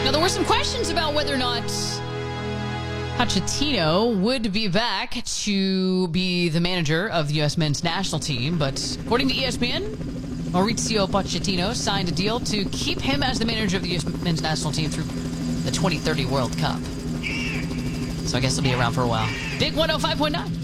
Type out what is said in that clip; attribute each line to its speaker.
Speaker 1: Now, there were some questions about whether or not Pochettino would be back to be the manager of the U.S. men's national team, but according to ESPN, Mauricio Pochettino signed a deal to keep him as the manager of the U.S. men's national team through the 2030 World Cup. So I guess he'll be around for a while. Big 105.9.